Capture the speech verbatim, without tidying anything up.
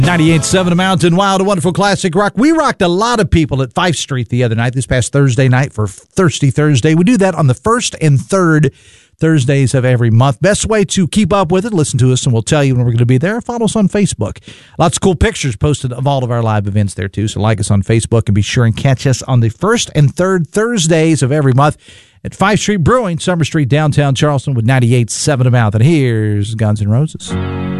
ninety-eight point seven Mountain Wild, a wonderful classic rock. We rocked a lot of people at Fife Street the other night, this past Thursday night for Thirsty Thursday. We do that on the first and third Thursdays of every month. Best way to keep up with it, listen to us and we'll tell you when we're going to be there. Follow us on Facebook. Lots of cool pictures posted of all of our live events there too. So like us on Facebook and be sure and catch us on the first and third Thursdays of every month at Fife Street Brewing, Summer Street, downtown Charleston with ninety-eight point seven A Mountain. Here's Guns N' Roses.